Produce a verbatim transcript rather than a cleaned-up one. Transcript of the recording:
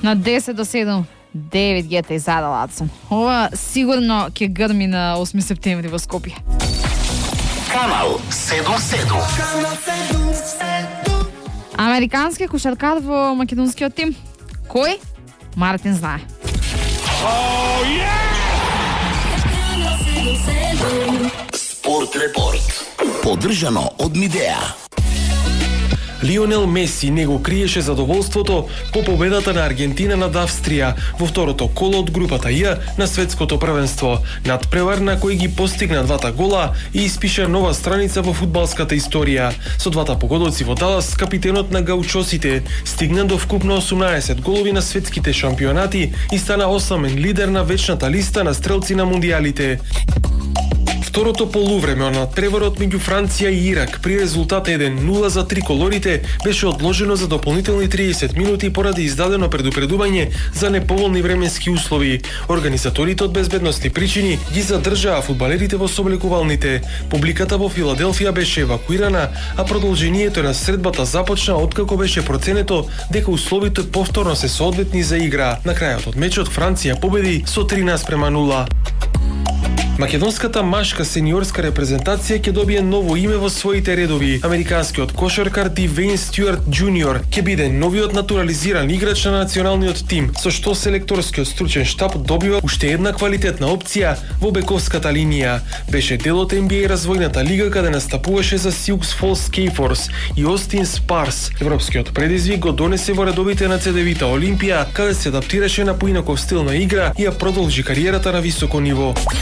На десет до седум, девет гета и задал Ацон. Ова сигурно ќе грми на осми септември во Скопје. Канал седум седум. Американски кошаркар во македонскиот тим. Кој? Мартин знае. Oh, yeah! Спорт репорт. Поддржано од Мидеа. Лионел Меси не го криеше задоволството по победата на Аргентина над Австрија во второто коло од групата Ј на светското првенство. Надпревар на кој ги постигна двата гола и испиша нова страница во фудбалската историја. Со двата погодоци во Далас, капитенот на гаучосите стигна до вкупно осумнаесет голови на светските шампионати и стана осамен лидер на вечната листа на стрелци на мундијалите. Второто полувреме на надпреварот меѓу Франција и Ирак при резултат еден нула за триколорите беше одложено за дополнителни триесет минути поради издадено предупредување за неповолни временски услови. Организаторите од безбедносни причини ги задржаа фудбалерите во соблекувалните. Публиката во Филаделфија беше евакуирана, а продолжението на средбата започна откако беше проценето дека условите повторно се соодветни за игра. На крајот од мечот Франција победи со три наспрема нула. Македонската машка сениорска репрезентација ќе добие ново име во своите редови. Американскиот кошаркар Дивейн Стюарт Џуниор ќе биде новиот натурализиран играч на националниот тим, со што селекторскиот стручен штаб добива уште една квалитетна опција во бековската линија. Беше дел од Н Б А развојната лига каде настапуваше за Сиукс Фолс Кейфорс и Остин Спарс. Европскиот предизвик го донесе во редовите на Ц Д Вита Олимпија, каде се адаптираше на поинаков стил на игра и ја продолжи кариерата на високо ниво.